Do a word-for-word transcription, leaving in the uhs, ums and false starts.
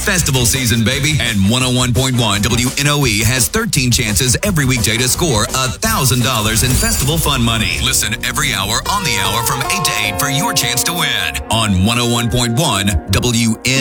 festival season, baby. And one oh one point one W N O E has thirteen chances every weekday to score one thousand dollars in festival fun money. Listen every hour on the hour from eight to eight for your chance to win on one oh one point one W N O E.